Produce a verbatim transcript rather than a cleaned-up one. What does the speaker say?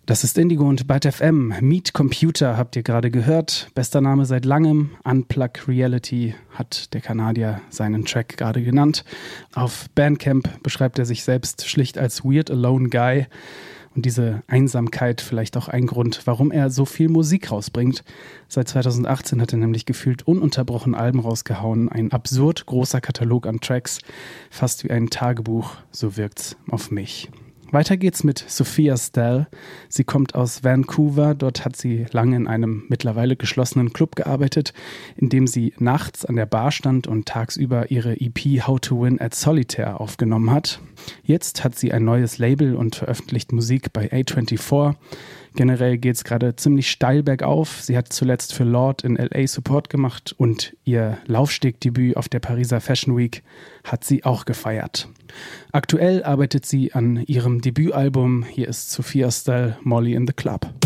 Das ist Indigo und Byte F M. Meet Computer habt ihr gerade gehört. Bester Name seit langem. Unplug Reality hat der Kanadier seinen Track gerade genannt. Auf Bandcamp beschreibt er sich selbst schlicht als Weird Alone Guy. Und diese Einsamkeit vielleicht auch ein Grund, warum er so viel Musik rausbringt. Seit zweitausendachtzehn hat er nämlich gefühlt ununterbrochen Alben rausgehauen. Ein absurd großer Katalog an Tracks. Fast wie ein Tagebuch, so wirkt's auf mich. Weiter geht's mit Sophia Stell. Sie kommt aus Vancouver. Dort hat sie lange in einem mittlerweile geschlossenen Club gearbeitet, in dem sie nachts an der Bar stand und tagsüber ihre E P How to Win at Solitaire aufgenommen hat. Jetzt hat sie ein neues Label und veröffentlicht Musik bei A vierundzwanzig. Generell geht's gerade ziemlich steil bergauf. Sie hat zuletzt für Lorde in L A Support gemacht und ihr Laufstegdebüt auf der Pariser Fashion Week hat sie auch gefeiert. Aktuell arbeitet sie an ihrem Debütalbum. Hier ist Sophia Stell, Molly in the Club.